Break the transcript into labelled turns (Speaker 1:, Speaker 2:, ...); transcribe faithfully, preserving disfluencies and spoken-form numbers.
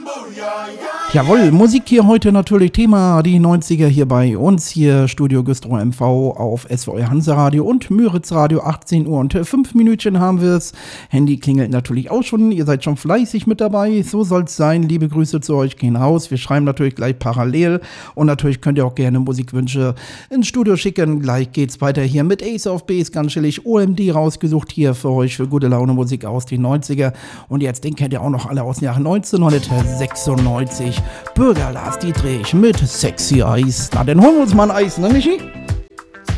Speaker 1: Jawohl, Musik hier heute natürlich Thema die neunziger hier bei uns, hier Studio Güstrow M V auf S W R Hansaradio und Müritz Radio, achtzehn Uhr und fünf Minütchen haben wir es. Handy klingelt natürlich auch schon, ihr seid schon fleißig mit dabei, so soll's sein. Liebe Grüße zu euch, gehen raus. Wir schreiben natürlich gleich parallel und natürlich könnt ihr auch gerne Musikwünsche ins Studio schicken. Gleich geht's weiter hier mit Ace of Base, ganz chillig, O M D rausgesucht hier für euch, für gute Laune Musik aus den neunziger. Und jetzt, den kennt ihr auch noch alle aus dem Jahre neunzehnhundertsechsundneunzig. Bürger Lars Dietrich mit Sexy Eis. Na, dann holen wir uns mal ein Eis, ne Michi?